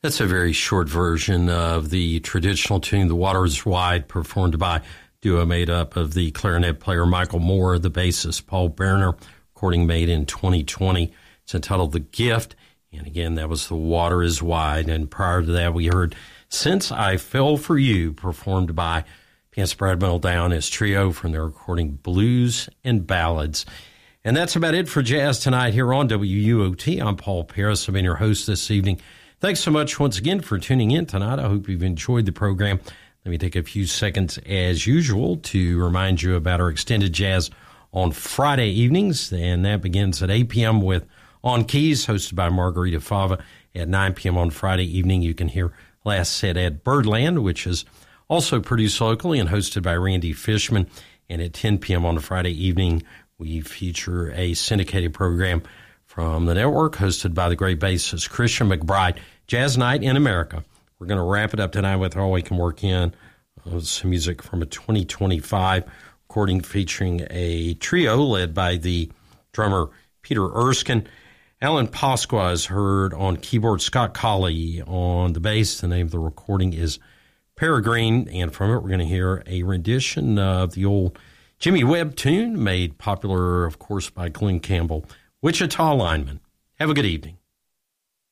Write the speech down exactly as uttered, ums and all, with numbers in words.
That's a very short version of the traditional tune, The Water is Wide, performed by a duo made up of the clarinet player Michael Moore, the bassist Paul Berner, recording made in twenty twenty. It's entitled The Gift, and again, that was The Water is Wide. And prior to that, we heard Since I Fell for You, performed by pianist Brad Mehldau and his trio from their recording Blues and Ballads. And that's about it for Jazz Tonight here on W U O T. I'm Paul Paris. I've been your host this evening. Thanks so much once again for tuning in tonight. I hope you've enjoyed the program. Let me take a few seconds, as usual, to remind you about our extended jazz on Friday evenings, and that begins at eight p.m. with On Keys, hosted by Margarita Fava. At nine p.m. on Friday evening, you can hear Last Set at Birdland, which is also produced locally and hosted by Randy Fishman. And at ten p.m. on Friday evening, we feature a syndicated program from the network, hosted by the great bassist Christian McBride, Jazz Night in America. We're going to wrap it up tonight with All We Can Work In, uh, some music from a twenty twenty-five recording featuring a trio led by the drummer Peter Erskine. Alan Pasqua is heard on keyboard, Scott Colley on the bass. The name of the recording is Peregrine, and from it we're going to hear a rendition of the old Jimmy Webb tune, made popular, of course, by Glenn Campbell, Wichita Lineman. Have a good evening.